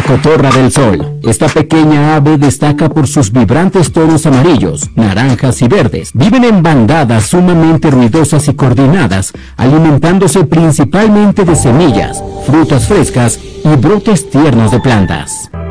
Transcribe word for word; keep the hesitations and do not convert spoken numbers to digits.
La cotorra del sol. Esta pequeña ave destaca por sus vibrantes tonos amarillos, naranjas y verdes. Viven en bandadas sumamente ruidosas y coordinadas, alimentándose principalmente de semillas, frutas frescas y brotes tiernos de plantas.